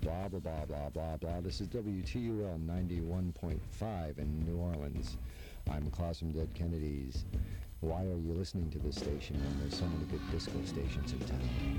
blah, blah, blah, blah, blah, blah. This is WTUL 91.5 in New Orleans. I'm Klaus from Dead Kennedys. Why are you listening to this station when there's so many good disco stations in town?